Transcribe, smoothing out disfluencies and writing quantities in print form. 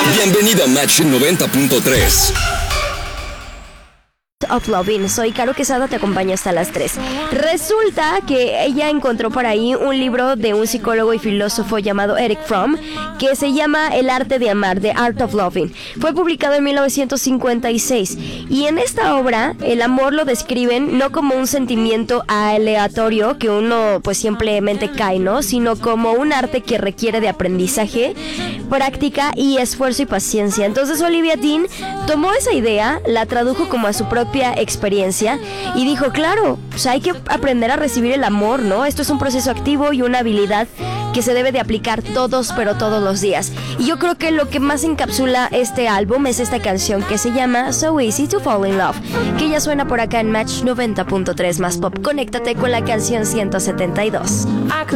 Bienvenido a Match 90.3. Of Loving. Soy Caro Quesada, te acompaño hasta las 3. Resulta que ella encontró por ahí un libro de un psicólogo y filósofo llamado Eric Fromm que se llama El arte de amar, The Art of Loving. Fue publicado en 1956 y en esta obra el amor lo describen no como un sentimiento aleatorio que uno pues simplemente cae, ¿no? Sino como un arte que requiere de aprendizaje, práctica y esfuerzo y paciencia. Entonces Olivia Dean tomó esa idea, la tradujo como a su propia experiencia y dijo, claro, pues hay que aprender a recibir el amor, ¿no? Esto es un proceso activo y una habilidad que se debe de aplicar todos, pero todos los días. Y yo creo que lo que más encapsula este álbum es esta canción que se llama So Easy to Fall in Love, que ya suena por acá en Match 90.3 más pop. Conéctate con la canción 172.